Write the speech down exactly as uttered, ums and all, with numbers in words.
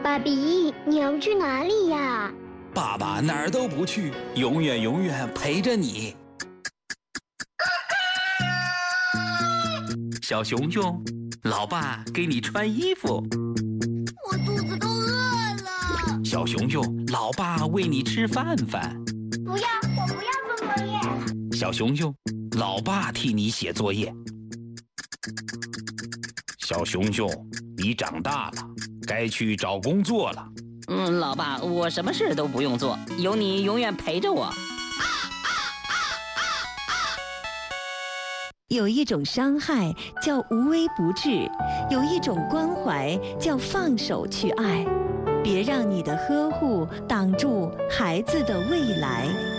爸比，你要去哪里呀？ 爸爸哪儿都不去，永远永远陪着你。小熊熊，老爸给你穿衣服。 我肚子都饿了。 小熊熊，老爸喂你吃饭饭。 不要，我不要做作业。 小熊熊，老爸替你写作业。小熊熊，你长大了，该去找工作了。 嗯，老爸，我什么事都不用做，有你永远陪着我。 有一种伤害叫无微不至，有一种关怀叫放手去爱。别让你的呵护挡住孩子的未来。